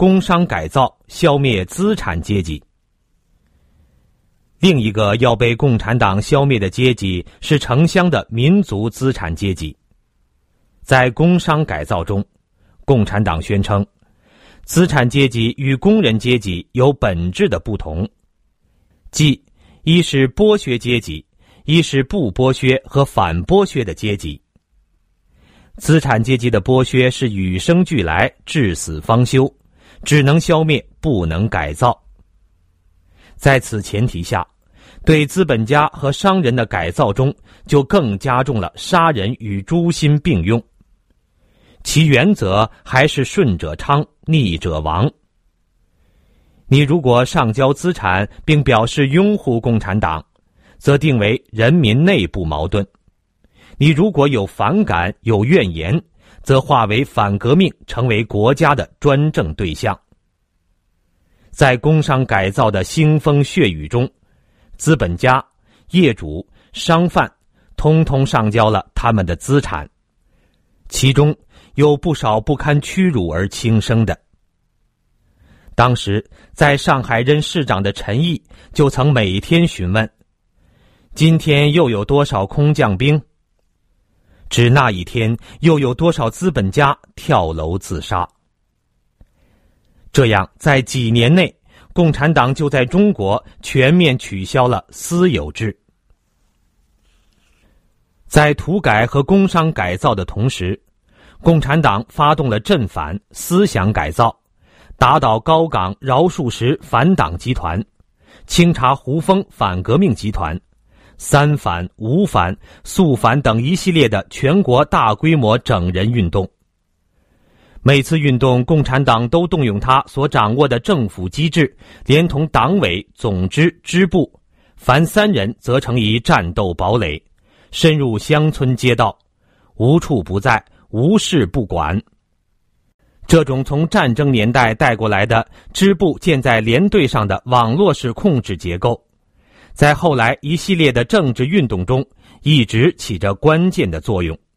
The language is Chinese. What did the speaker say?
工商改造消灭资产阶级。另一个要被共产党消灭的阶级是城乡的民族资产阶级。在工商改造中，共产党宣称，资产阶级与工人阶级有本质的不同，即一是剥削阶级，一是不剥削和反剥削的阶级。资产阶级的剥削是与生俱来，至死方休，只能消灭，不能改造。在此前提下，对资本家和商人的改造中就更加重了杀人与诛心并用，其原则还是顺者昌，逆者亡。你如果上交资产并表示拥护共产党，则定为人民内部矛盾；你如果有反感有怨言，则化为反革命，成为国家的专政对象。在工商改造的腥风血雨中，资本家、业主、商贩通通上交了他们的资产，其中有不少不堪屈辱而轻生的。当时在上海任市长的陈毅就曾每天询问，今天又有多少空降兵？指那一天又有多少资本家跳楼自杀？这样在几年内，共产党就在中国全面取消了私有制。在土改和工商改造的同时，共产党发动了镇反、思想改造，打倒高岗、饶漱石反党集团，清查胡风反革命集团，三反、五反、肃反等一系列的全国大规模整人运动。每次运动，共产党都动用他所掌握的政府机制，连同党委、总支、支部，凡3人则成一战斗堡垒，深入乡村街道，无处不在，无事不管。这种从战争年代带过来的支部建在连队上的网络式控制结构，在后来一系列的政治运动中一直起着关键的作用。